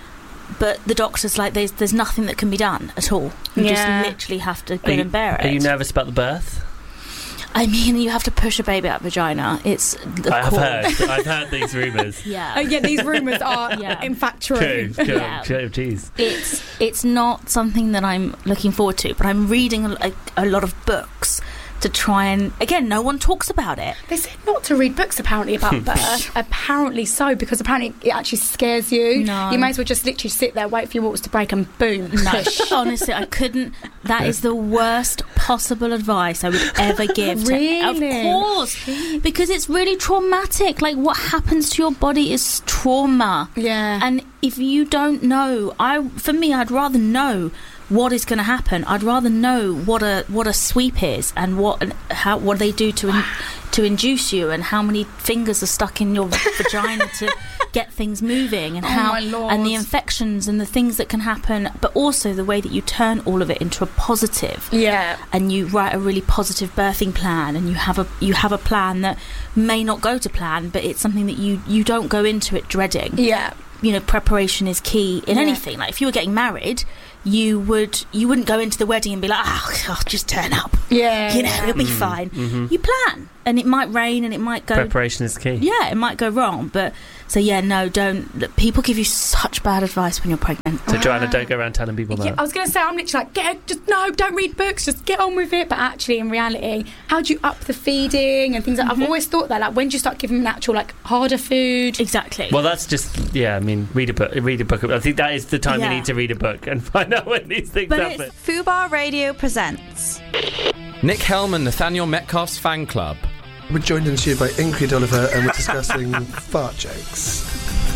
But the doctor's like, there's there's nothing that can be done at all. You Yeah. just literally have to Are grin you, and bear it. are you nervous about the birth? I mean, you have to push a baby out vagina. It's the I have core. heard. I've heard these rumours. Yeah. Oh, yeah, these rumours are, in fact, true. True, true, Yeah. true, jeez. It's it's not something that I'm looking forward to, but I'm reading a, a, a lot of books to try and, again, no one talks about it. They said not to read books apparently about birth. Apparently so, because apparently it actually scares you. No. You may as well just literally sit there, wait for your waters to break, and boom. No, honestly, I couldn't. That is the worst possible advice I would ever give. Really? To, of course, because it's really traumatic. Like, what happens to your body is trauma. Yeah. And if you don't know, I for me, I'd rather know what is going to happen. I'd rather know what a what a sweep is and what and how what they do to in, to induce you, and how many fingers are stuck in your vagina to get things moving, and Oh, how my Lord. and the infections and the things that can happen, but also the way that you turn all of it into a positive. Yeah. And you write a really positive birthing plan, and you have a you have a plan that may not go to plan, but it's something that you you don't go into it dreading. Yeah. You know, preparation is key in Yeah. anything. Like, if you were getting married, you would you wouldn't go into the wedding and be like, oh, I'll just turn up. Yeah. You know, it'll be Mhm, fine. mhm. You plan, and it might rain, and it might go. Preparation is key. Yeah, it might go wrong, but so yeah, no, don't. look, People give you such bad advice when you're pregnant. So, Joanna, don't go around telling people Yeah, that. I was going to say, I'm literally like, get, just no, don't read books, just get on with it. But actually, in reality, how do you up the feeding and things like that? I've always thought that, like, when do you start giving them actual, like, harder food? Exactly. Well, that's just, yeah, I mean, read a book. Read a book. I think that is the time Yeah. you need to read a book and find out when these things But happen. it's Fubar Radio presents. Nick Helm and Nathaniel Metcalf's fan club. We're joined in the studio by Ingrid Oliver, and we're discussing fart jokes.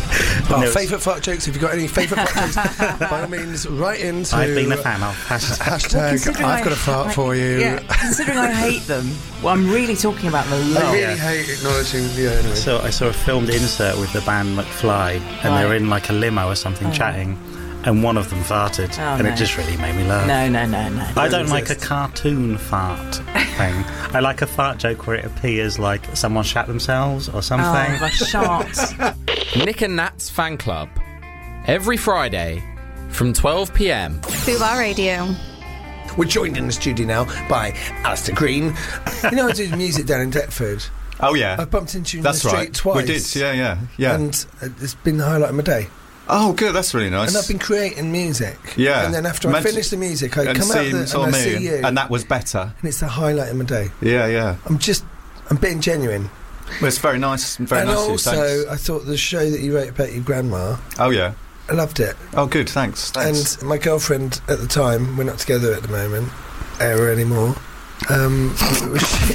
Our No, favourite fart jokes. If you've got any favourite fart jokes, by all means, write into. I've been a fan of. Hashtag, Hashtag I've got a fart for you. Yeah, Considering I hate them, well, I'm really talking about them a lot. I really hate acknowledging. Yeah, anyway. So I saw a filmed insert with the band McFly, and they were in like a limo or something Oh. chatting, and one of them farted, Oh, and no. it just really made me laugh. No, no, no, no. I don't like a cartoon fart thing. I like a fart joke where it appears like someone shat themselves or something. Oh, the shots. Nick and Nat's fan club. Every Friday from twelve p.m. Fubar Radio. We're joined in the studio now by Alistair Green. You know, I do music down in Deptford. Oh, yeah. I bumped into you in That's the street right. twice. We did, yeah, yeah, yeah. And uh, it's been the highlight of my day. Oh, good. That's really nice. And I've been creating music. Yeah. And then after I Meant to- finish the music, I and come out see, the, saw and I me, see you. and that was better. And it's the highlight of my day. Yeah, yeah. I'm just, I'm being genuine. Well, it's very nice. Very and nice. of you, also, thanks. I thought the show that you wrote about your grandma, Oh, yeah. I loved it. Oh, good. Thanks. Thanks. And my girlfriend at the time, we're not together at the moment, Era anymore. Um, she,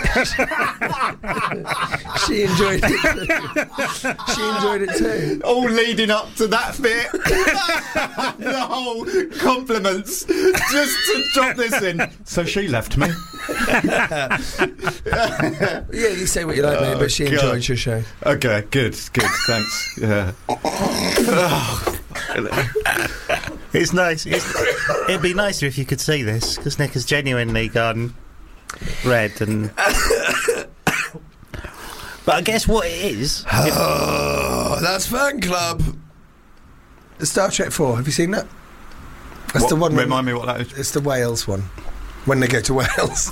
she enjoyed it. She enjoyed it too. All leading up to that bit. The whole compliments. Just to drop this in. So she left me. Yeah, you say what you like, mate, Oh, but she God. enjoyed your show. Okay, good, good. Thanks. Yeah. It's nice. It's, it'd be nicer if you could see this, because Nick has genuinely gone red and. But I guess what it is. Oh, that's Fan Club. Star Trek four, have you seen that? That's What- the one. remind me what that is. It's the Wales one. When they go to Wales.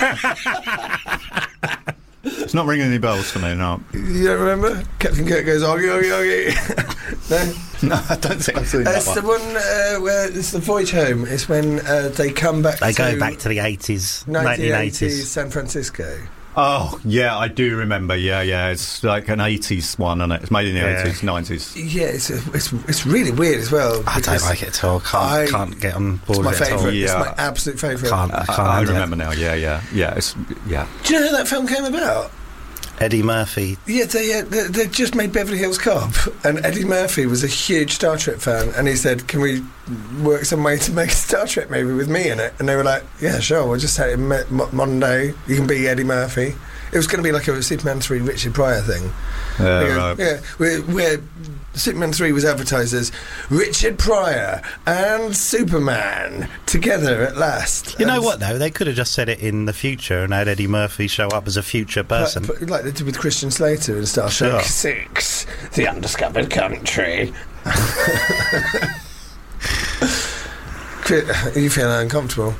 It's not ringing any bells for me, no. You don't remember? Captain Kirk goes, Oggy, Oggy, Oggy. No, I don't think I've seen It's that the one. one uh, where it's the voyage home. It's when uh, they come back They to go back to the eighties, nineteen nineteen eighties eighties. San Francisco. Oh, yeah, I do remember. Yeah, yeah. It's like an eighties one, and it? It's made in the Yeah. eighties, nineties. Yeah, it's a, it's it's really weird as well. I don't because like it at all. Can't I- can't get on board It's my with it at all. favourite. It's Yeah. my absolute favourite. Can't, I I, can't. I handle it. remember now. Yeah, yeah, yeah. It's yeah. Do you know how that film came about? Eddie Murphy. Yeah, they, uh, they they just made Beverly Hills Cop, and Eddie Murphy was a huge Star Trek fan, and he said, "Can we work some way to make a Star Trek movie with me in it?" And they were like, "Yeah, sure. We'll just say mo- mo- modern day. You can be Eddie Murphy." It was going to be like a Superman three Richard Pryor thing. Yeah, They go, right. Yeah, where, where Superman three was advertised as Richard Pryor and Superman together at last. You know And- what though? They could have just said it in the future and had Eddie Murphy show up as a future person. Like, like they did with Christian Slater in Star Sure. Trek Six, The Undiscovered Country. You feel uncomfortable?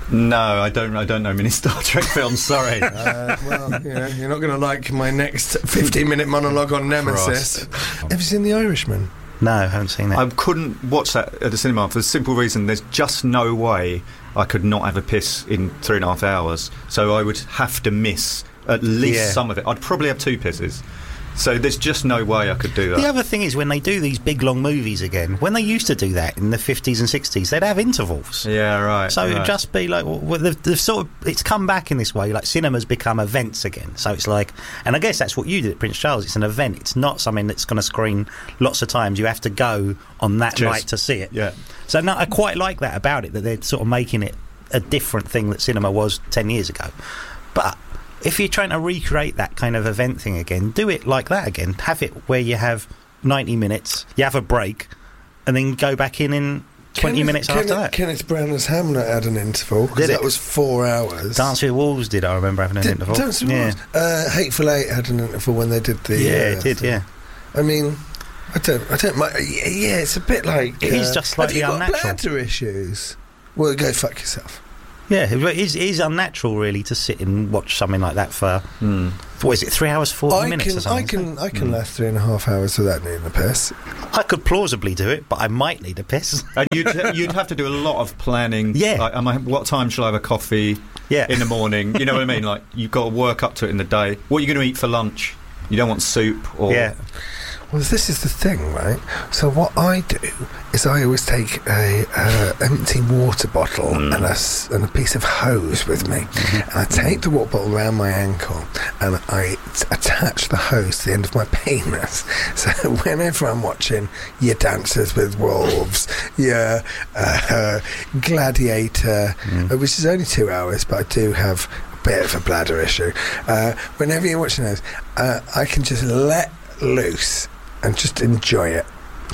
No, I don't. I don't know many Star Trek films. Sorry. Uh, well, you know, you're not going to like my next fifteen-minute monologue on Nemesis. Have you seen The Irishman? No, I haven't seen that. I couldn't watch that at the cinema for the simple reason there's just no way I could not have a piss in three and a half hours. So I would have to miss at least Yeah. some of it. I'd probably have two pisses. So there's just no way I could do that. The other thing is when they do these big long movies again, when they used to do that in the fifties and sixties, they'd have intervals. Yeah, right. So right. it'd just be like, well, they've, they've sort of, it's come back in this way, like cinema's become events again. So it's like, and I guess that's what you did at Prince Charles, it's an event, it's not something that's going to screen lots of times, you have to go on that Just- night to see it. Yeah. So no, I quite like that about it, that they're sort of making it a different thing that cinema was ten years ago. But if you're trying to recreate that kind of event thing again, do it like that again. Have it where you have ninety minutes, you have a break, and then go back in in twenty Kenneth, minutes Kenneth, after that. Kenneth Branagh's Hamlet had an interval, because Did that it? was four hours. Dance with Wolves did, I remember having an Did- interval. Dance with yeah. Wolves? Uh, Hateful Eight had an interval when they did the... Yeah, uh, it did, thing. yeah. I mean, I don't... I don't mind. Yeah, yeah, it's a bit like... It is uh, just slightly have you got unnatural. bladder issues? Well, go fuck yourself. Yeah, it is, it is unnatural, really, to sit and watch something like that for, what is it, three hours, forty I minutes can, or something? I can, I can last three and a half hours without needing a piss. I could plausibly do it, but I might need a piss. And you'd, you'd have to do a lot of planning. Yeah. Like, am I, what time shall I have a coffee Yeah. in the morning? You know what I mean? Like, you've got to work up to it in the day. What are you going to eat for lunch? You don't want soup or... Yeah. Well, this is the thing, right? So what I do is I always take a uh, empty water bottle Mm. and, a, s- and a piece of hose with me, Mm-hmm. and I take the water bottle around my ankle and I t- attach the hose to the end of my penis. So whenever I'm watching your Dances with Wolves, your uh, Gladiator, Mm. uh, which is only two hours, but I do have a bit of a bladder issue. Uh, whenever you're watching those, uh, I can just let loose and just enjoy it.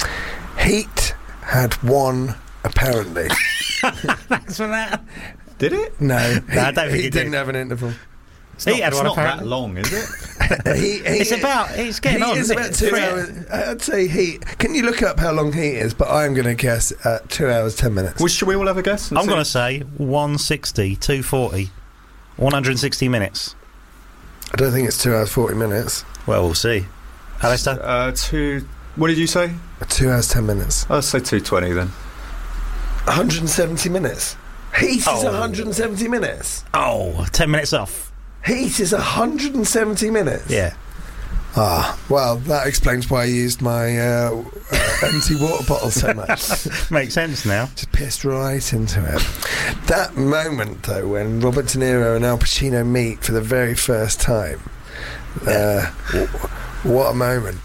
Heat had one, apparently. Thanks for that. Did it? No, No, I don't think he it didn't did. have an interval. It's not, He had it's one, not that apparently. long, is it? he, he, It's about, it's getting Heat on. is isn't about it? two Three- hours. I'd say Heat. Can you look up how long Heat is? But I'm going to guess at two hours ten minutes. Well, should we all have a guess? and I'm see? going to say one sixty, two forty, one hundred sixty minutes. I don't think it's two hours forty minutes. Well, we'll see. Alistair? Uh, two... What did you say? Two hours ten minutes. I'll say two twenty then. one hundred seventy minutes. Heat is Oh. one hundred seventy minutes. Oh, ten minutes off. Heat is one hundred seventy minutes. Yeah. Ah, well, that explains why I used my uh, uh, empty water bottle so much. Makes sense now. Just pissed right into it. That moment, though, when Robert De Niro and Al Pacino meet for the very first time. Uh, w- what a moment.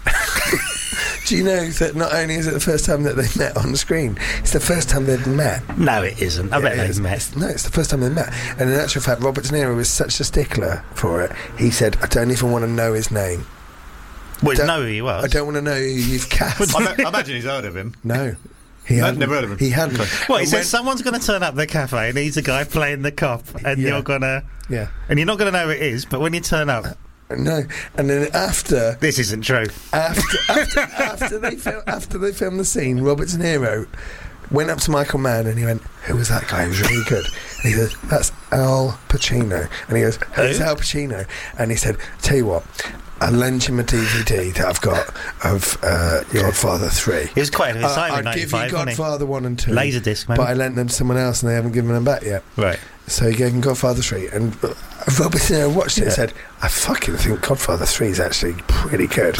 Do you know that not only is it the first time that they met on screen, it's the first time they'd met? No, it isn't. I Yeah, bet it they've is. met. It's- no, it's the first time they met. And in actual fact, Robert De Niro was such a stickler for it, he said, I don't even want to know his name. Well, Don't- no, he was. I don't want to know who you've cast. I, ma- I imagine he's heard of him. No. He No, hadn't. never heard of him. He hadn't. Well, he And said when- someone's going to turn up at the cafe and he's a guy playing the cop, and Yeah. you're gonna, Yeah. and you're not gonna know who it is. But when you turn up, No. And then after... this isn't true. After, after, after, they fil- after they filmed the scene, Robert De Niro went up to Michael Mann and he went, who was that guy? He was really good. And he goes, that's Al Pacino. And he goes, who's Who? Al Pacino? And he said, tell you what, I'll lend you my D V D that I've got of uh, Godfather three. It was quite an Uh, exciting I'd give you ninety-five, wasn't it? Godfather one and two. Laserdisc, maybe. But I lent them to someone else and they haven't given them back yet. Right. So he gave him Godfather three, and uh, Robert De Niro watched it and Yeah. said, I fucking think Godfather three is actually pretty good.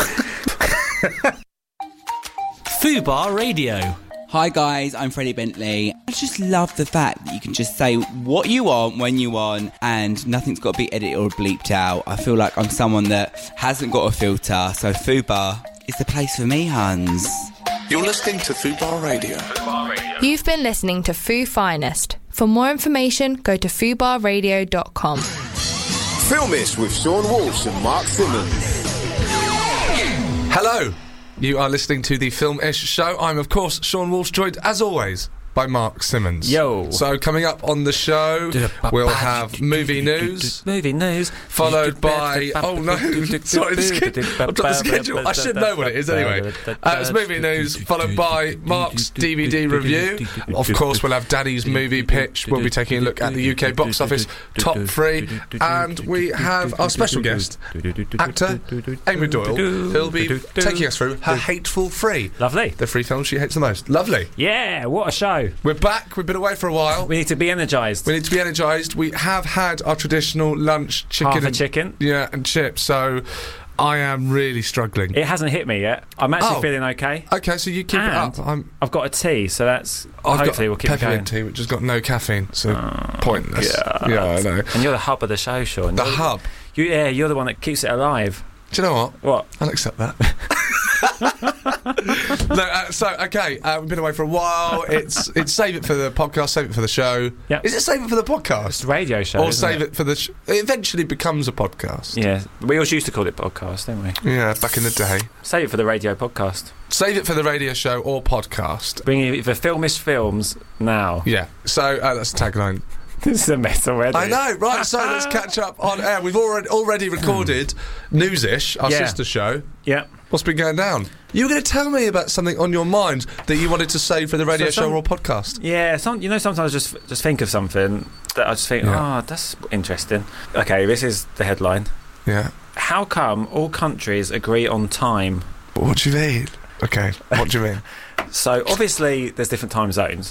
Fubar Radio. Hi guys, I'm Freddie Bentley. I just love the fact that you can just say what you want when you want and nothing's got to be edited or bleeped out. I feel like I'm someone that hasn't got a filter, so Fubar is the place for me, Hans. You're listening to Fubar Radio. You've been listening to Foo Finest. For more information, go to fubar radio dot com. Filmish with Sean Walsh and Mark Simmons. Hello, you are listening to the Film-ish show. I'm, of course, Sean Walsh, joined, as always, by Mark Simmons. Yo. So coming up on the show, we'll have movie news. Movie news. Followed by... Oh, no. Sorry, the schedule. I've got the schedule. I should know what it is anyway. Uh, it's movie news, followed by Mark's D V D review. Of course, we'll have Danny's movie pitch. We'll be taking a look at the U K box office top three. And we have our special guest, actor Amy Doyle, who'll be taking us through her Hateful Three. Lovely. The three films she hates the most. Lovely. Yeah, what a show. We're back. We've been away for a while. We need to be energised. We need to be energised. We have had our traditional lunch chicken. Half a and, chicken. Yeah, and chips. So I am really struggling. It hasn't hit me yet. I'm actually Oh. feeling okay. Okay, so you keep And it up. I'm, I've got a tea, so that's I've hopefully got we'll keep it going. peppermint tea, which has got no caffeine, so Oh, pointless. God. Yeah, I know. And you're the hub of the show, Sean. The You're- hub. You, yeah, you're the one that keeps it alive. Do you know what? What? I'll accept that. no, uh, so okay, uh, we've been away for a while. It's it's save it for the podcast, save it for the show. Yeah. Is it save it for the podcast? It's a radio show, or isn't save it? it, for the? Sh- it eventually becomes a podcast. Yeah, we always used to call it podcast, didn't we? Yeah, back in the day. Save it for the radio podcast. Save it for the radio show or podcast. Bringing it for Filmish Films now. Yeah. So uh, that's the tagline. This is a mess already. I know, right? So let's catch up on air. We've already already recorded Newsish, our Yeah. sister show. Yeah. What's been going down? You were going to tell me about something on your mind that you wanted to save for the radio So some- show or podcast. Yeah, some you know sometimes I just just think of something that I just think, Yeah. oh, that's interesting. Okay, this is the headline. Yeah. How come all countries agree on time? What do you mean? Okay, what do you mean? So obviously there's different time zones.